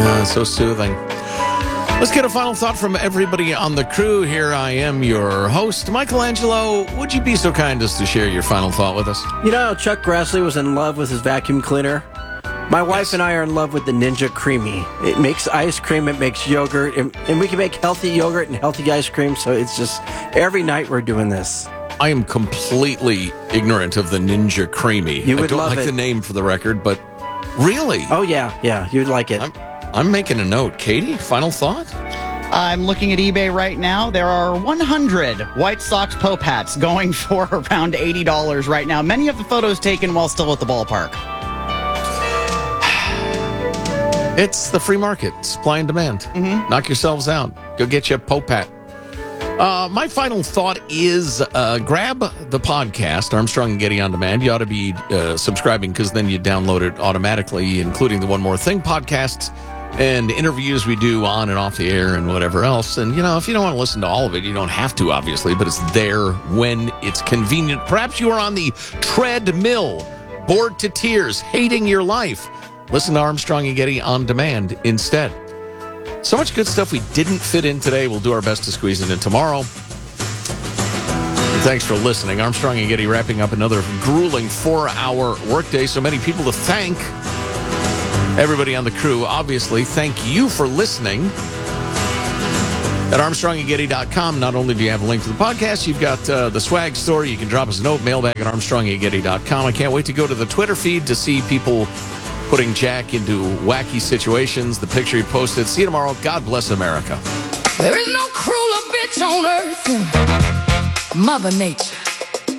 So soothing. Let's get a final thought from everybody on the crew. Here I am, your host, Michelangelo. Would you be so kind as to share your final thought with us? You know, Chuck Grassley was in love with his vacuum cleaner. My wife and I are in love with the Ninja Creamy. It makes ice cream, it makes yogurt, and we can make healthy yogurt and healthy ice cream, so it's just every night we're doing this. I am completely ignorant of the Ninja Creamy. You would I don't love like it. the name for the record, but really? Oh, yeah, you'd like it. I'm making a note. Katie, final thought? I'm looking at eBay right now. There are 100 White Sox Pope hats going for around $80 right now. Many of the photos taken while still at the ballpark. It's the free market, supply and demand. Mm-hmm. Knock yourselves out. Go get you a Pope hat. My final thought is grab the podcast, Armstrong and Getty On Demand. You ought to be subscribing because then you download it automatically, including the One More Thing podcasts and interviews we do on and off the air and whatever else. And, you know, if you don't want to listen to all of it, you don't have to, obviously, but it's there when it's convenient. Perhaps you are on the treadmill, bored to tears, hating your life. Listen to Armstrong and Getty On Demand instead. So much good stuff we didn't fit in today. We'll do our best to squeeze it in tomorrow. And thanks for listening. Armstrong and Getty wrapping up another grueling 4-hour workday. So many people to thank. Everybody on the crew, obviously, thank you for listening. At ArmstrongandGetty.com, not only do you have a link to the podcast, you've got the swag store. You can drop us a note, mailbag at ArmstrongandGetty.com. I can't wait to go to the Twitter feed to see people putting Jack into wacky situations. The picture he posted. See you tomorrow. God bless America. There is no crueler bitch on earth than Mother Nature.